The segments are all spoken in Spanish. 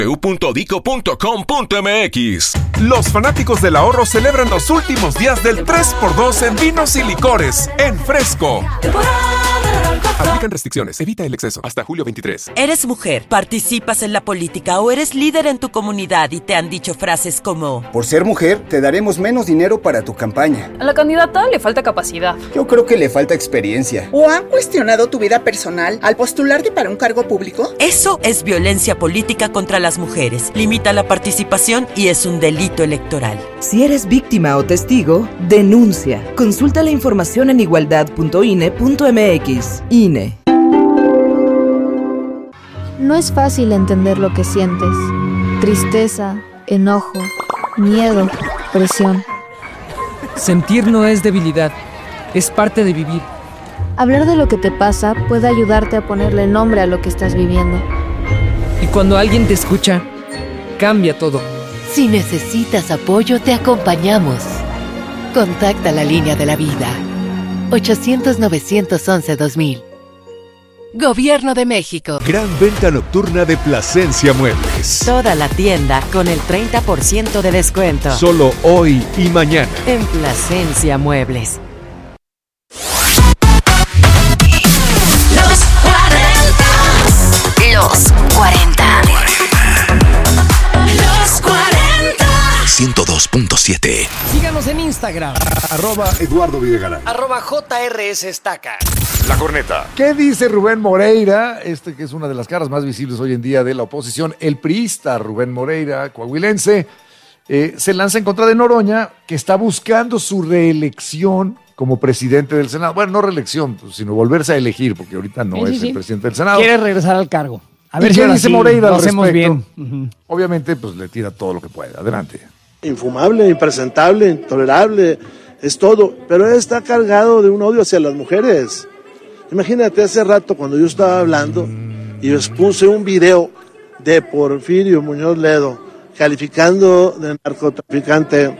www.dico.com.mx. Los fanáticos del ahorro celebran los últimos días del 3x2 en vinos y licores en Fresco. Aplican restricciones, evita el exceso. Hasta julio 23. ¿Eres mujer, participas en la política o eres líder en tu comunidad y te han dicho frases como: por ser mujer, te daremos menos dinero para tu campaña? A la candidata le falta capacidad. Yo creo que le falta experiencia. ¿O han cuestionado tu vida personal al postularte para un cargo público? Eso es violencia política contra las mujeres. Limita la participación y es un delito electoral. Si eres víctima o testigo, denuncia. Consulta la información en igualdad.ine.mx. INE. No es fácil entender lo que sientes. Tristeza, enojo, miedo, presión. Sentir no es debilidad, es parte de vivir. Hablar de lo que te pasa puede ayudarte a ponerle nombre a lo que estás viviendo. Y cuando alguien te escucha, cambia todo. Si necesitas apoyo, te acompañamos. Contacta la línea de la vida. 800-911-2000. Gobierno de México. Gran venta nocturna de Plasencia Muebles. Toda la tienda con el 30% de descuento. Solo hoy y mañana. En Plasencia Muebles. Los 40. Los 40. Los 40. 102.7. Síganos en Instagram. @Eduardo Videgaray. @JRS Estaca. La Corneta. ¿Qué dice Rubén Moreira? Que es una de las caras más visibles hoy en día de la oposición. El priista Rubén Moreira, coahuilense, se lanza en contra de Noroña, que está buscando su reelección como presidente del Senado. Bueno, no reelección, sino volverse a elegir, porque ahorita no es el presidente del Senado. Quiere regresar al cargo. A ver qué dice Moreira lo al hacemos respecto. bien. Obviamente, pues le tira todo lo que puede. Adelante. Infumable, impresentable, intolerable, es todo. Pero él está cargado de un odio hacia las mujeres. Imagínate, hace rato cuando yo estaba hablando y les puse un video de Porfirio Muñoz Ledo calificando de narcotraficante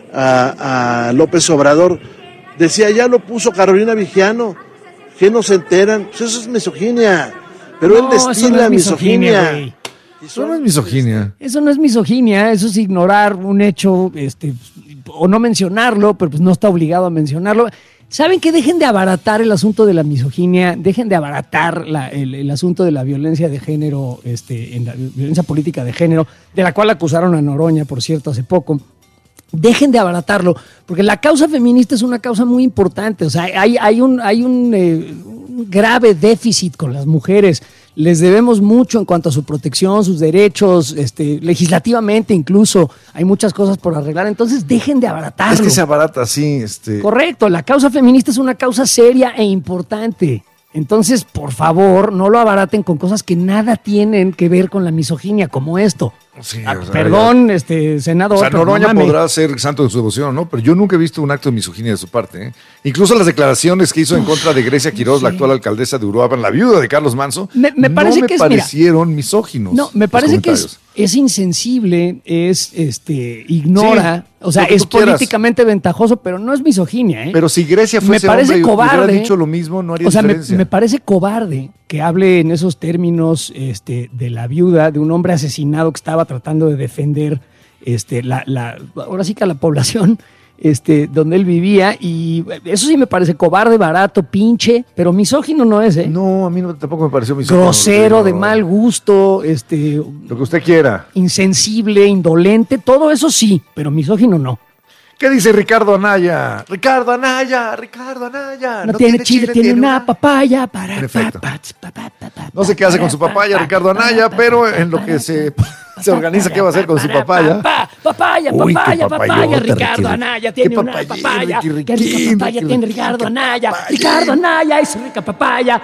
a López Obrador, decía, ya lo puso Carolina Vigiano, que no se enteran, pues eso es misoginia, pero él destila misoginia. Eso no es misoginia. Eso no es misoginia, eso es ignorar un hecho, o no mencionarlo, pero pues no está obligado a mencionarlo. ¿Saben qué? Dejen de abaratar el asunto de la misoginia, dejen de abaratar el asunto de la violencia de género, en la violencia política de género, de la cual acusaron a Noroña, por cierto, hace poco. Dejen de abaratarlo, porque la causa feminista es una causa muy importante. O sea, hay un grave déficit con las mujeres. Les debemos mucho en cuanto a su protección, sus derechos, legislativamente incluso. Hay muchas cosas por arreglar, entonces dejen de abaratarlo. Es que se abarata así. Correcto, la causa feminista es una causa seria e importante. Entonces, por favor, no lo abaraten con cosas que nada tienen que ver con la misoginia, como esto. Sí, perdón, senador. O sea, Noroña podrá ser santo de su devoción, ¿no? Pero yo nunca he visto un acto de misoginia de su parte, ¿eh? Incluso las declaraciones que hizo en contra de Grecia Quiroz, la actual alcaldesa de Uruapan, la viuda de Carlos Manso, me parecieron misóginos. No, me parece que es insensible, ignora, o sea, es políticamente ventajoso, pero no es misoginia, ¿eh? Pero si Grecia fuese hombre y hubiera dicho lo mismo, no haría diferencia. Me parece cobarde que hable en esos términos de la viuda, de un hombre asesinado que estaba tratando de defender ahora sí que a la población donde él vivía, y eso sí me parece cobarde, barato, pinche, pero misógino no es, ¿eh? No, a mí tampoco me pareció misógino. Grosero, de mal gusto, lo que usted quiera. Insensible, indolente, todo eso sí, pero misógino no. ¿Qué dice Ricardo Anaya? Ricardo Anaya. No tiene chile, tiene una papaya para... Perfecto. No sé qué hace con su papaya, Ricardo Anaya, pero en lo que se organiza qué va a hacer con su papaya. Papaya, Ricardo Anaya tiene una papaya. Qué rica papaya tiene Ricardo Anaya. Ricardo Anaya es rica papaya.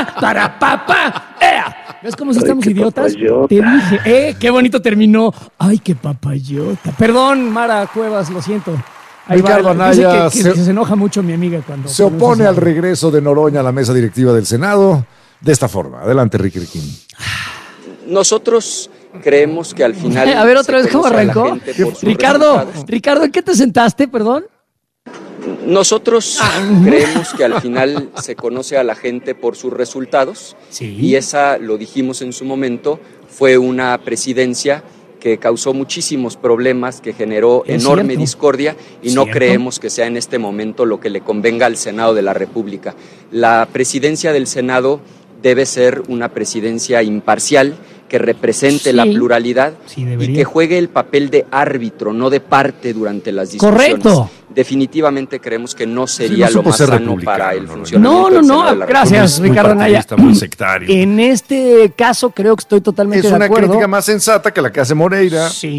¿Ves cómo si estamos idiotas? Te dije, qué bonito terminó. Ay, qué papayota. Perdón, Mara Cuevas, lo siento. Ricardo Anaya que se enoja mucho mi amiga cuando se opone al regreso de Noroña a la mesa directiva del Senado de esta forma. Adelante, Ricky Riquín. Nosotros creemos que al final... A ver, otra vez, ¿cómo arrancó? Ricardo, ¿en qué te sentaste, perdón? Nosotros creemos que al final se conoce a la gente por sus resultados, y esa, lo dijimos en su momento, fue una presidencia que causó muchísimos problemas, que generó enorme discordia y no creemos que sea en este momento lo que le convenga al Senado de la República. La presidencia del Senado debe ser una presidencia imparcial, que represente la pluralidad y que juegue el papel de árbitro, no de parte durante las discusiones. Correcto. Definitivamente creemos que no sería lo más sano para el funcionamiento del Senado de la República. Gracias, Ricardo Anaya. Muy sectario. En este caso creo que estoy totalmente de acuerdo. Es una crítica más sensata que la que hace Moreira. Sí.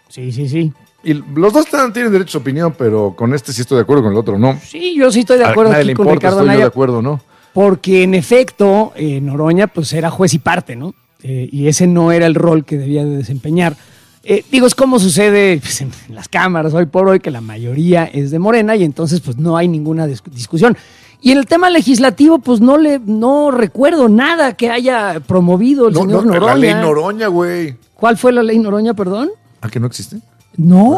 Y los dos tienen derecho a opinión, pero con este sí estoy de acuerdo, con el otro no. Sí, yo sí estoy de acuerdo aquí con Ricardo Anaya. Estoy de acuerdo, ¿no? Porque en efecto, Noroña pues era juez y parte, ¿no? Y ese no era el rol que debía de desempeñar. Es como sucede pues, en las cámaras hoy por hoy, que la mayoría es de Morena y entonces pues no hay ninguna discusión. Y en el tema legislativo pues no recuerdo nada que haya promovido el señor Noroña. La ley Noroña, güey. ¿Cuál fue la ley Noroña, perdón? ¿A que no existe? No,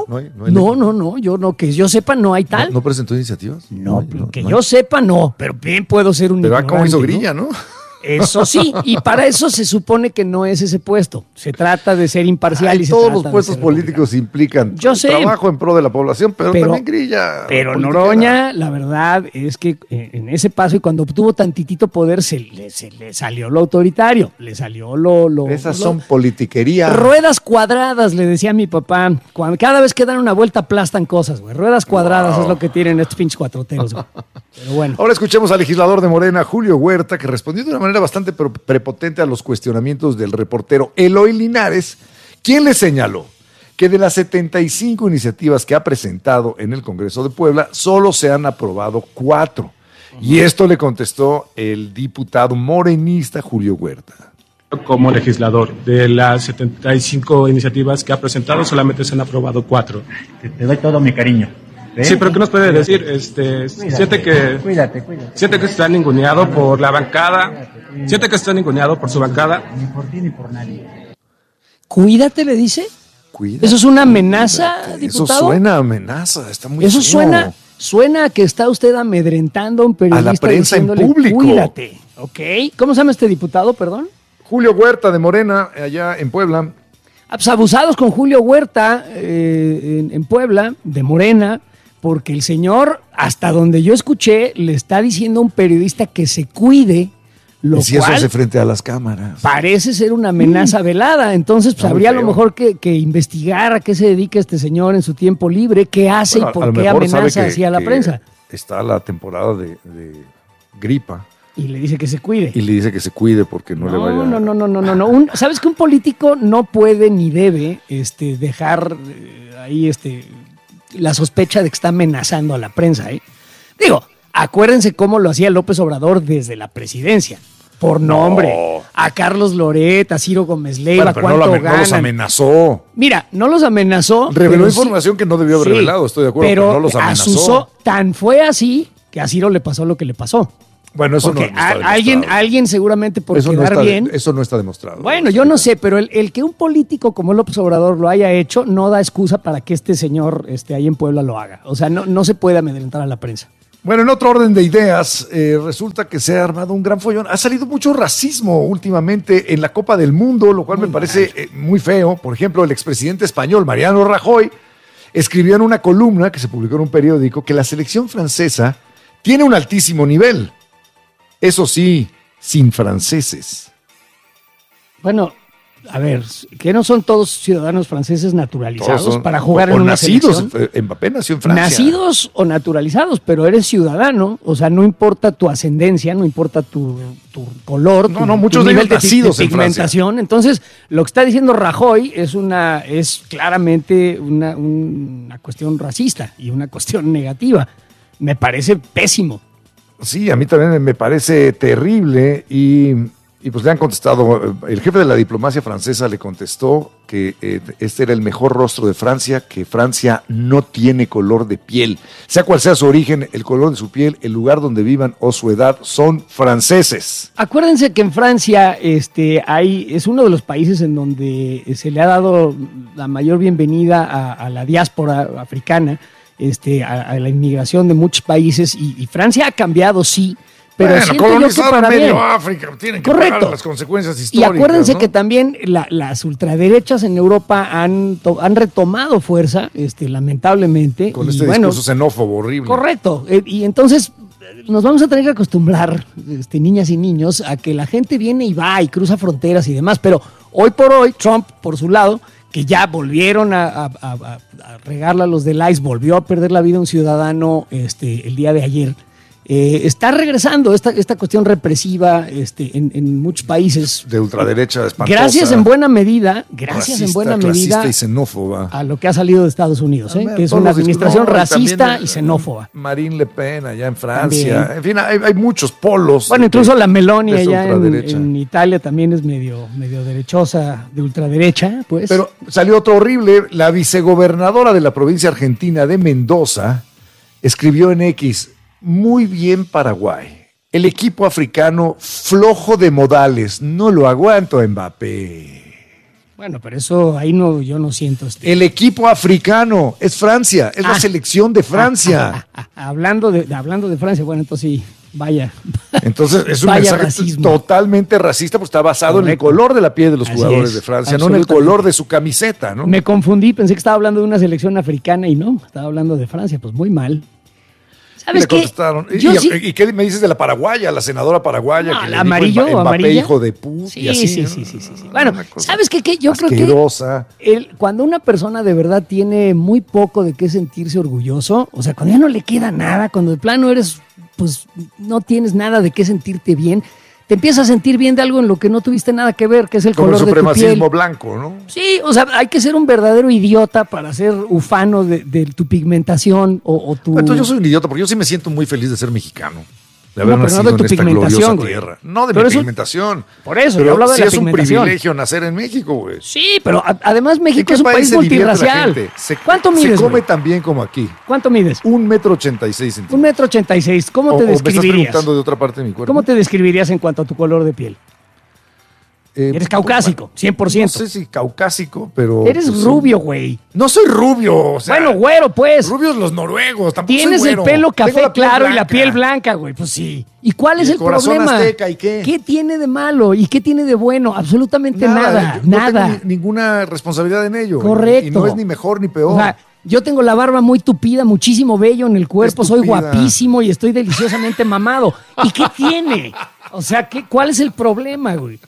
yo no, que yo sepa no hay tal. ¿No presentó iniciativas? No, que yo sepa no, pero bien puedo ser un ignorante. Pero como hizo Grilla, ¿no? Eso sí, y para eso se supone que no es ese puesto. Se trata de ser imparcial. Todos los puestos políticos implican trabajo en pro de la población, pero también Grilla. Pero Noroña, la verdad es que en ese paso y cuando obtuvo tantitito poder, se le salió lo autoritario, le salió Esas son politiquerías. Ruedas cuadradas, le decía a mi papá. Cada vez que dan una vuelta aplastan cosas, güey. Ruedas cuadradas es lo que tienen estos pinches cuatroteros, güey. Pero bueno. Ahora escuchemos al legislador de Morena, Julio Huerta, que respondió de una manera bastante prepotente a los cuestionamientos del reportero Eloy Linares, quien le señaló que de las 75 iniciativas que ha presentado en el Congreso de Puebla, solo se han aprobado 4. Y esto le contestó el diputado morenista Julio Huerta. Como legislador, de las 75 iniciativas que ha presentado, solamente se han aprobado 4. Te doy todo mi cariño. Sí, pero ¿qué nos puede decir? Siente que está ninguneado por la bancada. Siente que está ninguneado por su bancada. Ni por ti ni por nadie. Cuídate, le dice. Cuídate, ¿Eso es una amenaza, diputado? Eso suena a amenaza, está muy Eso feo. suena a que está usted amedrentando a un periodista. A la prensa en público. Cuídate, ¿ok? ¿Cómo se llama este diputado, perdón? Julio Huerta de Morena, allá en Puebla. Pues abusados con Julio Huerta en Puebla, de Morena, porque el señor, hasta donde yo escuché, le está diciendo a un periodista que se cuide, lo si cual eso hace frente a las cámaras. Parece ser una amenaza velada. Entonces, pues habría a lo mejor que investigar a qué se dedica este señor en su tiempo libre, qué hace y por qué amenaza hacia la prensa. Está la temporada de gripa. Y le dice que se cuide. Y le dice que se cuide porque no le vaya... No. ¿Sabes que un político no puede ni debe dejar ahí la sospecha de que está amenazando a la prensa? Digo, acuérdense cómo lo hacía López Obrador desde la presidencia. Por nombre. A Carlos Loret, a Ciro Gómez Leiva, pero ¿cuánto ganan? No los amenazó. Mira, no los amenazó. Reveló información que no debió haber revelado, estoy de acuerdo, pero no los amenazó. Tan fue así que a Ciro le pasó lo que le pasó. Bueno, eso porque no está demostrado. Alguien seguramente por eso quedar bien. Eso no está demostrado. Bueno, yo no sé, pero el que un político como López Obrador lo haya hecho no da excusa para que este señor ahí en Puebla lo haga. O sea, no se puede amedrentar a la prensa. Bueno, en otro orden de ideas, resulta que se ha armado un gran follón. Ha salido mucho racismo últimamente en la Copa del Mundo, lo cual me parece muy feo. Por ejemplo, el expresidente español Mariano Rajoy escribió en una columna que se publicó en un periódico que la selección francesa tiene un altísimo nivel. Eso sí, sin franceses. Bueno, a ver, que no son todos ciudadanos franceses naturalizados para jugar en una nacidos, selección. Mbappé nació en Francia. Nacidos o naturalizados, pero eres ciudadano, o sea, no importa tu ascendencia, no importa tu color, muchos tu de nivel ellos nacidos de pigmentación. Entonces, lo que está diciendo Rajoy es claramente una cuestión racista y una cuestión negativa. Me parece pésimo. Sí, a mí también me parece terrible y pues le han contestado, el jefe de la diplomacia francesa le contestó que este era el mejor rostro de Francia, que Francia no tiene color de piel. Sea cual sea su origen, el color de su piel, el lugar donde vivan o su edad, son franceses. Acuérdense que en Francia es uno de los países en donde se le ha dado la mayor bienvenida a la diáspora africana, a la inmigración de muchos países y Francia ha cambiado, sí, Pero siento yo que para bien. África, tienen que pagar las consecuencias históricas. Y acuérdense, ¿no?, que también las ultraderechas en Europa han retomado fuerza, lamentablemente. Con este discurso xenófobo horrible. Correcto. Y entonces nos vamos a tener que acostumbrar, niñas y niños, a que la gente viene y va y cruza fronteras y demás. Pero hoy por hoy, Trump, por su lado, que ya volvieron a regarla los del ICE, volvió a perder la vida un ciudadano el día de ayer. Está regresando esta cuestión represiva en muchos países. De ultraderecha espantosa. Gracias en buena medida clasista y xenófoba. A lo que ha salido de Estados Unidos, que es una administración racista y xenófoba. Marine Le Pen allá en Francia. También. En fin, hay muchos polos. Bueno, incluso la Meloni allá en Italia también es medio derechosa, de ultraderecha, pues. Pero salió otro horrible. La vicegobernadora de la provincia argentina de Mendoza escribió en X: muy bien Paraguay. El equipo africano flojo de modales. No lo aguanto, Mbappé. Bueno, pero eso ahí yo no siento. El equipo africano es Francia, es la selección de Francia. Hablando de Francia, bueno, entonces sí, vaya. Entonces es un mensaje racismo. Totalmente racista, porque está basado en el color de la piel de los jugadores de Francia, no en el color de su camiseta, ¿no? Me confundí, pensé que estaba hablando de una selección africana y no, estaba hablando de Francia, pues muy mal. ¿Sabes qué? Contestaron. ¿Y qué me dices de la paraguaya, la senadora paraguaya? No, que la amarillo, Mbappé, hijo de puta, sí, y así. Sí. Bueno, ¿sabes qué? Yo asquerosa. Creo que cuando una persona de verdad tiene muy poco de qué sentirse orgulloso, o sea, cuando ya no le queda nada, cuando de plano no tienes nada de qué sentirte bien, te empiezas a sentir bien de algo en lo que no tuviste nada que ver, que es el color de tu piel. Como el supremacismo blanco, ¿no? Sí, o sea, hay que ser un verdadero idiota para ser ufano de tu pigmentación o tu... Entonces yo soy un idiota porque yo sí me siento muy feliz de ser mexicano. De haber nacido no de tu en esta pigmentación, gloriosa tierra. No de mi pigmentación. Por eso, pero yo hablaba de la pigmentación. Sí es un privilegio nacer en México, güey. Sí, pero además México es un país multirracial. ¿Cuánto mides, Se come tan bien como aquí. ¿Cuánto mides? 1,86 m. 1,86 m. ¿Cómo te describirías? ¿Me estás preguntando de otra parte de mi cuerpo? ¿Cómo te describirías en cuanto a tu color de piel? Eres caucásico, 100%. No sé si caucásico, pero... Eres rubio, güey. No soy rubio, o sea... Bueno, güero, pues. Rubios los noruegos, tampoco tienes soy güero. El pelo café claro blanca. Y la piel blanca, güey. Pues sí. ¿Y cuál es el problema? Azteca, ¿y qué? ¿Qué tiene de malo? ¿Y qué tiene de bueno? Absolutamente nada. No tengo ninguna responsabilidad en ello. Correcto. Y no es ni mejor ni peor. O sea, yo tengo la barba muy tupida, muchísimo vello en el cuerpo, soy guapísimo y estoy deliciosamente mamado. ¿Y qué tiene? O sea, ¿cuál es el problema, güey?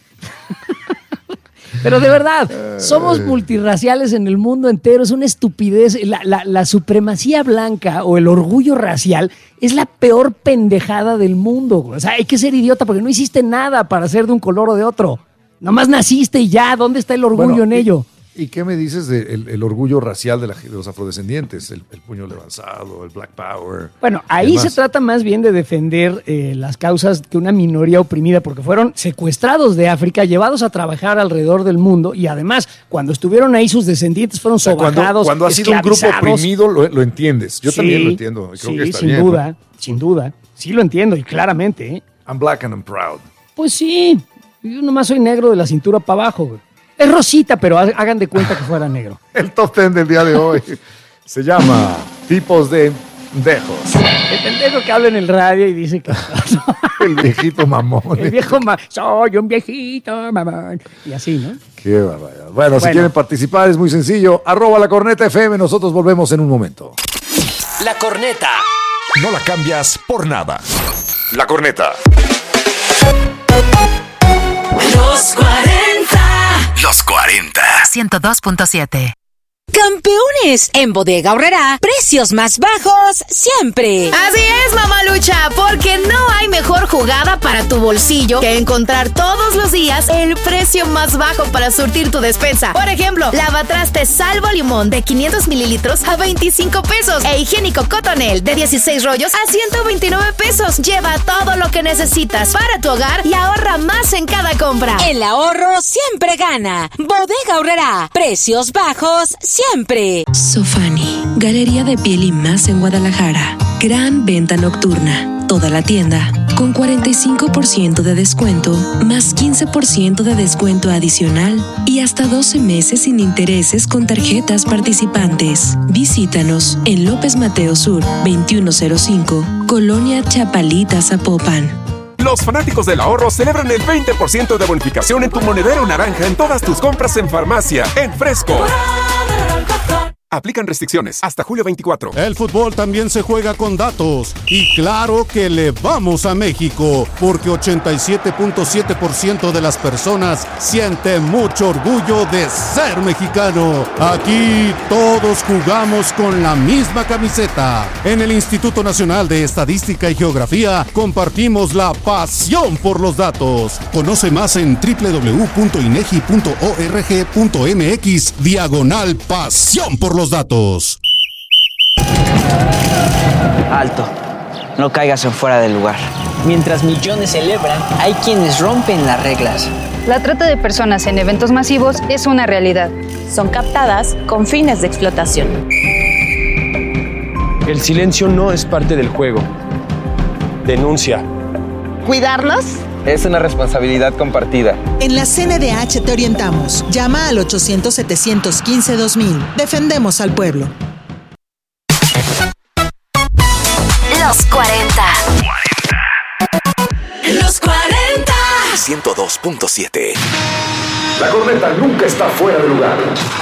Pero de verdad, somos multirraciales en el mundo entero, es una estupidez. La supremacía blanca o el orgullo racial es la peor pendejada del mundo. O sea, hay que ser idiota porque no hiciste nada para ser de un color o de otro. Nomás naciste y ya, ¿dónde está el orgullo en ello? ¿Y qué me dices del orgullo racial de los afrodescendientes? El puño levantado, el Black Power. Bueno, ahí se trata más bien de defender las causas de una minoría oprimida, porque fueron secuestrados de África, llevados a trabajar alrededor del mundo, y además, cuando estuvieron ahí, sus descendientes fueron sobajados, Cuando ha sido un grupo oprimido, lo entiendes. Yo también lo entiendo. Creo que está bien, sin duda. Sí lo entiendo, y claramente. I'm black and I'm proud. Pues sí, yo nomás soy negro de la cintura para abajo, güey. Es rosita, pero hagan de cuenta que fuera negro. El top 10 del día de hoy se llama Tipos de Pendejos. El pendejo que habla en el radio y dice que... El viejito mamón. El viejo soy un viejito mamón. Y así, ¿no? Qué barbaridad. Bueno, si quieren participar es muy sencillo. @lacorneta_FM. Nosotros volvemos en un momento. La Corneta. No la cambias por nada. La Corneta. Los 40. Los 40. 102.7. ¡Campeones! En Bodega Aurrerá, precios más bajos siempre. Así es, mamalucha, porque no hay mejor jugada para tu bolsillo que encontrar todos los días el precio más bajo para surtir tu despensa. Por ejemplo, lavatraste Salvo Limón de 500 mililitros a 25 pesos e higiénico Cotonel de 16 rollos a 129 pesos. Lleva todo lo que necesitas para tu hogar y ahorra más en cada compra. El ahorro siempre gana. Bodega Aurrerá, precios bajos siempre. Sofani, galería de piel y más en Guadalajara. Gran venta nocturna. Toda la tienda con 45% de descuento, más 15% de descuento adicional y hasta 12 meses sin intereses con tarjetas participantes. Visítanos en López Mateo Sur, 2105, Colonia Chapalita, Zapopan. Los fanáticos del ahorro celebran el 20% de bonificación en tu monedero naranja en todas tus compras en farmacia, en Fresco. Aplican restricciones hasta julio 24. El fútbol también se juega con datos. Y claro que le vamos a México, porque 87.7% de las personas sienten mucho orgullo de ser mexicano. Aquí todos jugamos con la misma camiseta. En el Instituto Nacional de Estadística y Geografía compartimos la pasión por los datos. Conoce más en www.inegi.org.mx/pasión por los datos. Alto, no caigas en fuera del lugar. Mientras millones celebran, hay quienes rompen las reglas. La trata de personas en eventos masivos es una realidad. Son captadas con fines de explotación. El silencio no es parte del juego. Denuncia. ¿Cuidarnos? Es una responsabilidad compartida. En la CNDH te orientamos. Llama al 800-715-2000. Defendemos al pueblo. Los 40. Los 40. 102.7. La corneta nunca está fuera de lugar.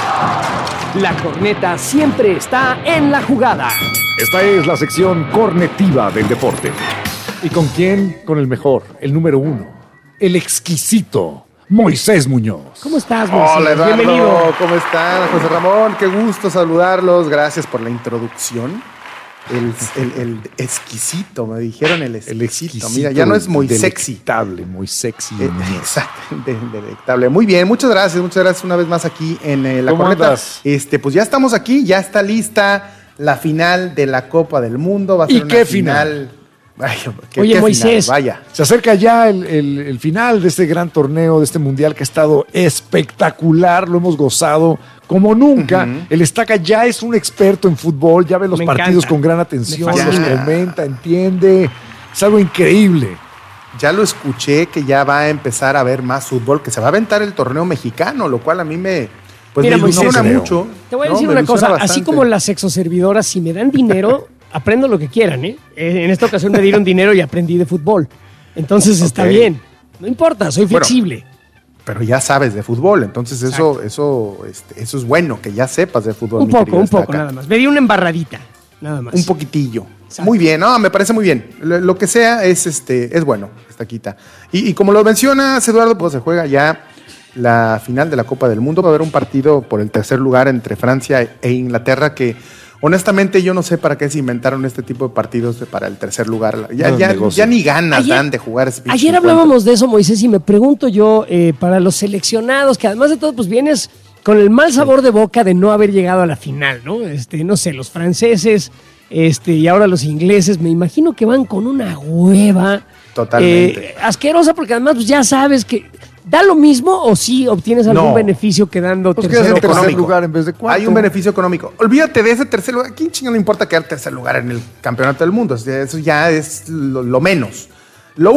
La corneta siempre está en la jugada. Esta es la sección cornetiva del deporte. ¿Y con quién? Con el mejor, el número 1, el exquisito Moisés Muñoz. ¿Cómo estás, Moisés? Hola, Eduardo. Bienvenido. ¿Cómo están, José Ramón? Qué gusto saludarlos. Gracias por la introducción. El exquisito, me dijeron el exquisito. Mira, ya no es muy sexy. Muy sexy. Exacto, delectable. Muy bien, muchas gracias una vez más aquí en la corneta. Andas? Pues ya estamos aquí, ya está lista la final de la Copa del Mundo. Va a ser ¿Y una qué final? Ay, Oye, Moisés, final, vaya. Se acerca ya el final de este gran torneo, de este mundial que ha estado espectacular, lo hemos gozado como nunca. El Estaca ya es un experto en fútbol, ya ve los partidos encanta. Con gran atención, los comenta, entiende, es algo increíble. Ya lo escuché que ya va a empezar a ver más fútbol, que se va a aventar el torneo mexicano, lo cual a mí me ilusiona mucho. Te voy a decir una cosa, así como las sexoservidoras, si me dan dinero... Aprendo lo que quieran, ¿eh? En esta ocasión me dieron dinero y aprendí de fútbol. Entonces está bien. No importa, soy flexible. Bueno, pero ya sabes de fútbol, entonces eso es bueno, que ya sepas de fútbol. Un poco nada más. Me di una embarradita, nada más. Un poquitillo. Exacto. Muy bien, me parece muy bien. Lo que sea es bueno, Estaquita. Y como lo mencionas, Eduardo, pues se juega ya la final de la Copa del Mundo. Va a haber un partido por el tercer lugar entre Francia e Inglaterra que... Honestamente, yo no sé para qué se inventaron este tipo de partidos para el tercer lugar. Ya ni ganas dan de jugar ese Ayer hablábamos de eso, Moisés, y me pregunto yo, para los seleccionados, que además de todo, pues vienes con el mal sabor de boca de no haber llegado a la final, ¿no? No sé, los franceses, y ahora los ingleses, me imagino que van con una hueva. Totalmente. Asquerosa, porque además pues, ya sabes que... ¿Da lo mismo o sí obtienes algún beneficio quedando tercer lugar en vez de cuarto? Hay un beneficio económico. Olvídate de ese tercer lugar. ¿A quién chinga le importa quedar tercer lugar en el campeonato del mundo? Eso ya es lo menos. Lo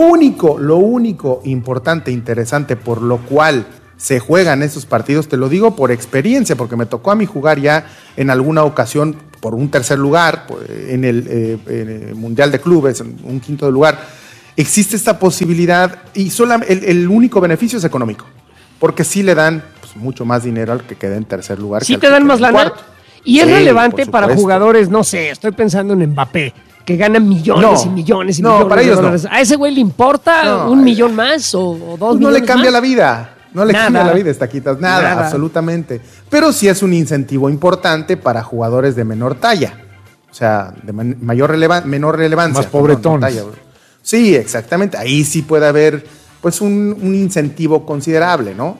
único importante, interesante, por lo cual se juegan esos partidos, te lo digo por experiencia, porque me tocó a mí jugar ya en alguna ocasión por un tercer lugar, en el Mundial de Clubes, en un quinto lugar. Existe esta posibilidad y el único beneficio es económico, porque sí le dan mucho más dinero al que quede en tercer lugar. Sí te dan más lana. Y es relevante para jugadores, no sé, estoy pensando en Mbappé, que ganan millones y millones y millones para ellos de dólares. ¿A ese güey le importa un millón más o 2 millones no le cambia más? la vida. No le cambia la vida, Estaquitas, nada, absolutamente. Pero sí es un incentivo importante para jugadores de menor talla, o sea, de menor relevancia. Más pobretones. Sí, exactamente. Ahí sí puede haber pues un incentivo considerable, ¿no?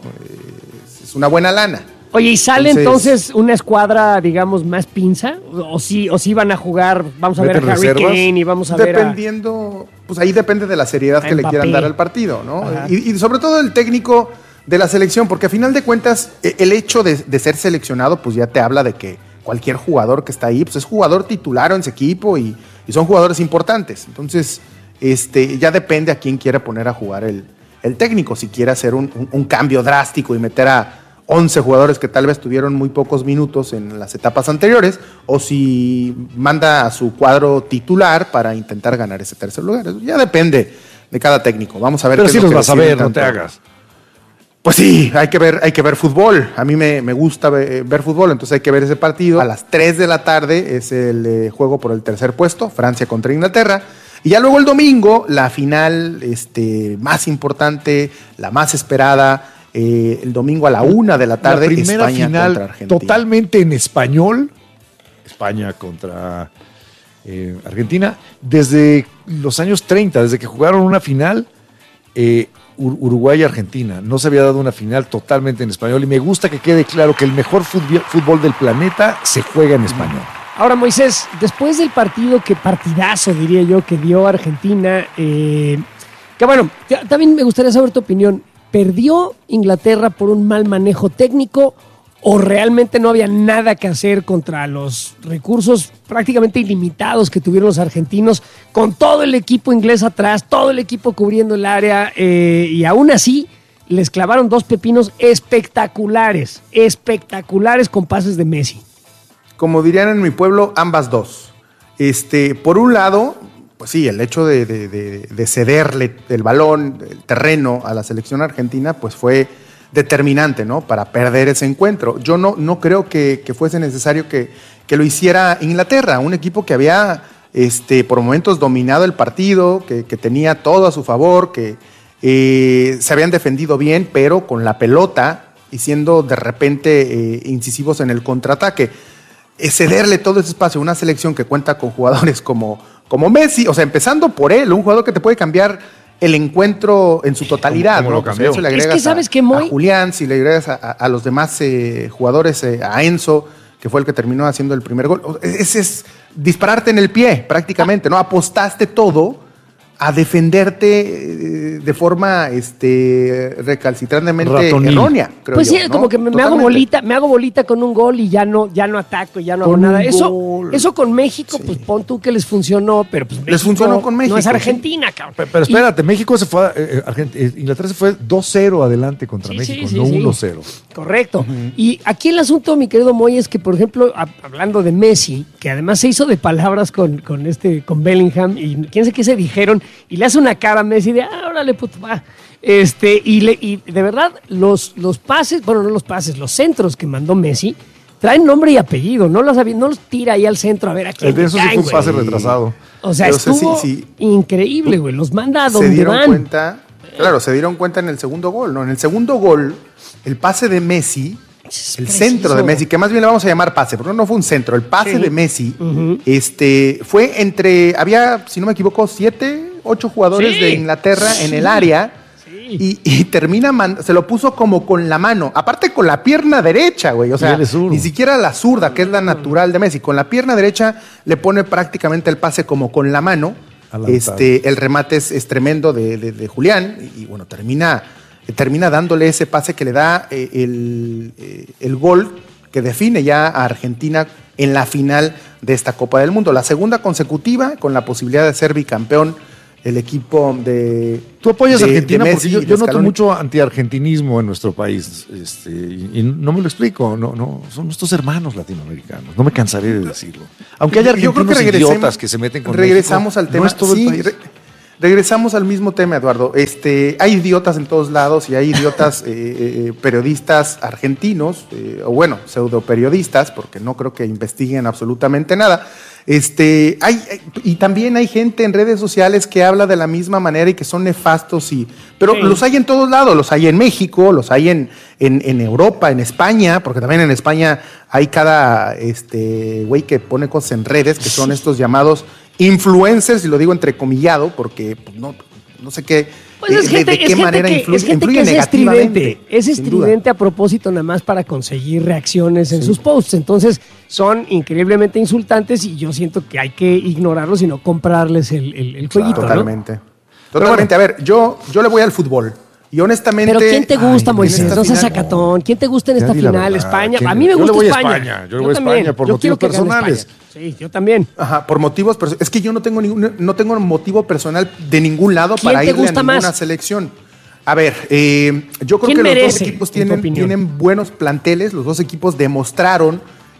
Es una buena lana. Oye, ¿y sale entonces una escuadra, digamos, más pinza? ¿O sí van a jugar, vamos a ver a Harry Kane y vamos a ver Dependiendo, pues ahí depende de la seriedad que le quieran dar al partido, ¿no? Y sobre todo el técnico de la selección, porque a final de cuentas el hecho de ser seleccionado pues ya te habla de que cualquier jugador que está ahí pues es jugador titular en ese equipo y son jugadores importantes. Entonces... ya depende a quién quiere poner a jugar el técnico, si quiere hacer un cambio drástico y meter a 11 jugadores que tal vez tuvieron muy pocos minutos en las etapas anteriores, o si manda a su cuadro titular para intentar ganar ese tercer lugar. Eso ya depende técnico. Vamos a ver. Pero qué sí es lo los que vas a deciden ver, no te tanto. hagas. Pues sí, hay que ver fútbol. A mí me gusta ver fútbol, entonces hay que ver ese partido. A las 3 de la tarde es el juego por el tercer puesto, Francia contra Inglaterra. Y ya luego el domingo, la final más importante, la más esperada, el domingo a la 1 de la tarde, La primera España final contra Argentina. totalmente en español, España contra Argentina, desde los años 30, desde que jugaron una final Uruguay y Argentina. No se había dado una final totalmente en español y me gusta que quede claro que el mejor fútbol del planeta se juega en español. Ahora, Moisés, después del partido, que partidazo diría yo, que dio Argentina, que bueno, también me gustaría saber tu opinión. ¿Perdió Inglaterra por un mal manejo técnico o realmente no había nada que hacer contra los recursos prácticamente ilimitados que tuvieron los argentinos, con todo el equipo inglés atrás, todo el equipo cubriendo el área, y aún así les clavaron 2 pepinos espectaculares con pases de Messi? Como dirían en mi pueblo, ambas dos. Por un lado, pues sí, el hecho de cederle el balón, el terreno a la selección argentina, pues fue determinante, ¿no? Para perder ese encuentro. Yo no creo que fuese necesario que lo hiciera Inglaterra, un equipo que había por momentos dominado el partido, que tenía todo a su favor, que se habían defendido bien, pero con la pelota y siendo de repente incisivos en el contraataque. Cederle todo ese espacio a una selección que cuenta con jugadores como Messi, o sea, empezando por él, un jugador que te puede cambiar el encuentro en su totalidad, como ¿no? lo cambió. Si le agregas es que sabes que Moy, a Julián, si le agregas a los demás jugadores, a Enzo, que fue el que terminó haciendo el primer gol, ese es dispararte en el pie prácticamente, ¿no? Apostaste todo a defenderte de forma recalcitrantemente errónea, creo pues yo, sí, ¿no? como que me hago bolita con un gol y ya no ataco, ya no hago nada. Eso con México, sí. Pues pon tú que les funcionó, pero pues México les funcionó con México. No es Argentina, sí. Cabrón. Pero espérate, México se fue, Inglaterra se fue 2-0 adelante contra México, no 1-0. Correcto. Y aquí el asunto, mi querido Moy, es que, por ejemplo, hablando de Messi, que además se hizo de palabras con Bellingham, y quién sé qué se dijeron, y le hace una cara a Messi de, órale, puto, va. Y de verdad, los pases, bueno, no los pases, los centros que mandó Messi, traen nombre y apellido, no los tira ahí al centro a ver a quién. El de eso sí fue un pase retrasado. O sea, estuvo increíble, güey, los manda a donde se dieron van. Cuenta, claro, se dieron cuenta en el segundo gol, ¿no? En el segundo gol, el pase de Messi, el centro de Messi, que más bien le vamos a llamar pase, porque no fue un centro, el pase de Messi, fue entre, había, si no me equivoco, 8 jugadores de Inglaterra en el área, y termina, se lo puso como con la mano, aparte con la pierna derecha, güey, o sea, ni siquiera la zurda, que es la natural de Messi, con la pierna derecha le pone prácticamente el pase como con la mano. El remate es tremendo de Julián, y bueno, termina dándole ese pase que le da el gol que define ya a Argentina en la final de esta Copa del Mundo. La segunda consecutiva, con la posibilidad de ser bicampeón el equipo de... Tú apoyas a Argentina Messi, porque yo noto mucho antiargentinismo en nuestro país, y no me lo explico, no son nuestros hermanos latinoamericanos, no me cansaré de decirlo. Aunque haya argentinos idiotas que se meten con regresamos México, al tema. No es todo el país. Regresamos al mismo tema, Eduardo. Hay idiotas en todos lados y hay idiotas periodistas argentinos, o bueno, pseudoperiodistas, porque no creo que investiguen absolutamente nada. Y también hay gente en redes sociales que habla de la misma manera y que son nefastos, pero los hay en todos lados, los hay en México, los hay en Europa, en España, porque también en España hay cada güey que pone cosas en redes, que son estos llamados influencers, y lo digo entrecomillado, porque pues, no sé qué. Pues es gente, de qué manera influye negativamente. Es estridente a propósito, nada más para conseguir reacciones en sus posts. Entonces, son increíblemente insultantes y yo siento que hay que ignorarlos y no comprarles el jueguito. Totalmente. ¿No? Totalmente. Bueno, a ver, yo le voy al fútbol. Y honestamente... Pero ¿quién te gusta, Moisés? No seas sacatón. ¿Quién te gusta en esta final? España. A mí me gusta España. Yo le voy a España por motivos personales. Sí, yo también. Ajá, por motivos personales. Es que yo no tengo motivo personal de ningún lado para irle a ninguna selección. A ver, yo creo que los dos equipos tienen buenos planteles. Los dos equipos demostraron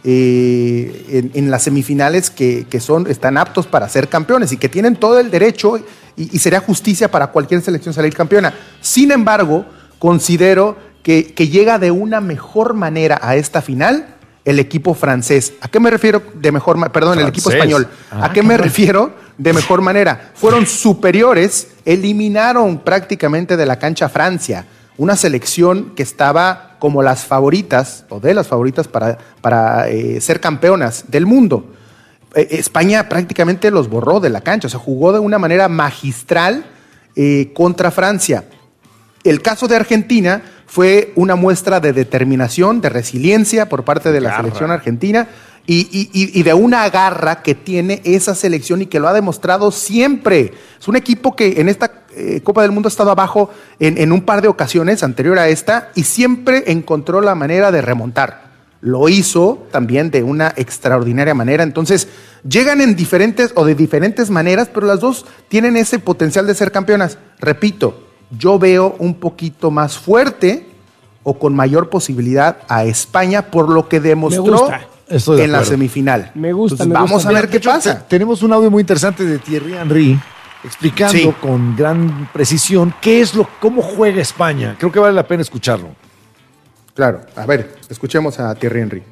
en las semifinales que están aptos para ser campeones y que tienen todo el derecho y sería justicia para cualquier selección salir campeona. Sin embargo, considero que llega de una mejor manera a esta final el equipo francés. ¿A qué me refiero de mejor manera? Perdón, el equipo español. ¿A qué me refiero de mejor manera? Fueron superiores, eliminaron prácticamente de la cancha a Francia, una selección que estaba como las favoritas, o de las favoritas para ser campeonas del mundo. España prácticamente los borró de la cancha, o sea, jugó de una manera magistral contra Francia. El caso de Argentina fue una muestra de determinación, de resiliencia por parte de la selección argentina y de una garra que tiene esa selección y que lo ha demostrado siempre. Es un equipo que en esta Copa del Mundo ha estado abajo en un par de ocasiones anterior a esta y siempre encontró la manera de remontar. Lo hizo también de una extraordinaria manera. Entonces, llegan de diferentes maneras, pero las dos tienen ese potencial de ser campeonas. Repito, yo veo un poquito más fuerte o con mayor posibilidad a España por lo que demostró en la semifinal. Me gusta. Entonces, vamos a ver qué pasa. Tenemos un audio muy interesante de Thierry Henry explicando con gran precisión cómo juega España. Creo que vale la pena escucharlo. Claro, a ver, escuchemos a Thierry Henry.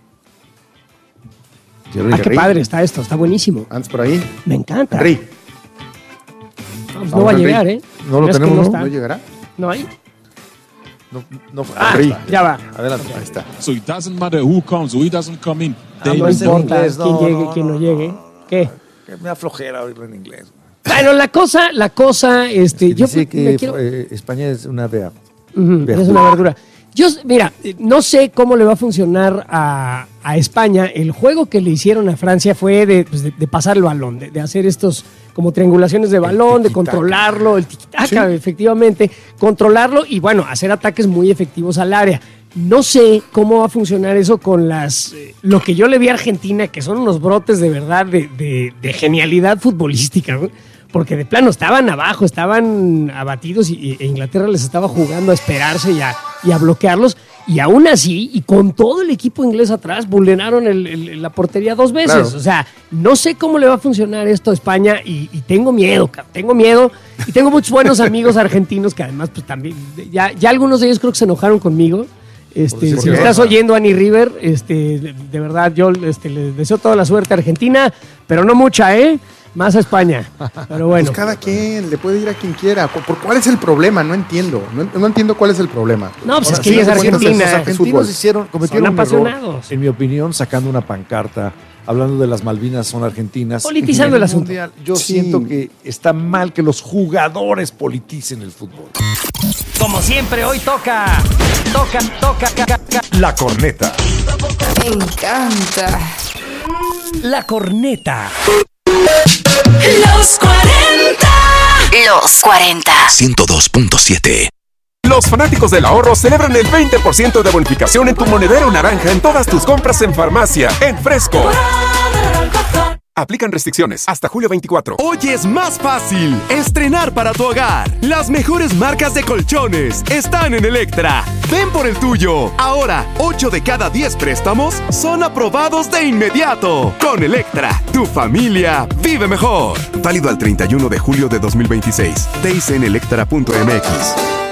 Qué padre está esto, está buenísimo. ¿Andas por ahí? Me encanta. Henry. No va a llegar, ¿eh? No lo tenemos, ¿No llegará? No hay. No, ya va. Adelante, ahí está. So it doesn't matter who comes or who doesn't come in. No importa quién llegue, quién no llegue. ¿Qué? Me da flojera oírlo en inglés. Bueno, la cosa, yo dice que España es una es una verdura. Mira, no sé cómo le va a funcionar a España. El juego que le hicieron a Francia fue de pasar el balón, de hacer estos como triangulaciones de balón, de controlarlo, el tiki-taka, efectivamente, controlarlo y bueno, hacer ataques muy efectivos al área. No sé cómo va a funcionar eso con lo que yo le vi a Argentina, que son unos brotes de verdad de genialidad futbolística, ¿no? Porque de plano estaban abajo, estaban abatidos e Inglaterra les estaba jugando a esperarse y a bloquearlos. Y aún así, y con todo el equipo inglés atrás, vulneraron la portería 2 veces. Claro. O sea, no sé cómo le va a funcionar esto a España y tengo miedo, Y tengo muchos buenos amigos argentinos que además, pues también, ya algunos de ellos creo que se enojaron conmigo. Si me estás oyendo, Annie River, de verdad, yo les deseo toda la suerte a Argentina, pero no mucha, más a España. Pero bueno. Pues cada quien le puede ir a quien quiera. ¿Cuál es el problema? No entiendo. No entiendo cuál es el problema. No, pues es que ella es Argentina. Los argentinos cometieron un error, en mi opinión, sacando una pancarta, hablando de las Malvinas son argentinas. Politizando el asunto. Mundial, yo siento que está mal que los jugadores politicen el fútbol. Como siempre, hoy toca. La corneta. Me encanta. La corneta. Los 40. Los 40. 102.7. Los fanáticos del ahorro celebran el 20% de bonificación en tu monedero naranja en todas tus compras en farmacia, en Fresco. Aplican restricciones hasta julio 24. Hoy es más fácil estrenar para tu hogar. Las mejores marcas de colchones están en Electra. Ven por el tuyo. Ahora, 8 de cada 10 préstamos son aprobados de inmediato. Con Electra, tu familia vive mejor. Válido al 31 de julio de 2026. Days en electra.mx.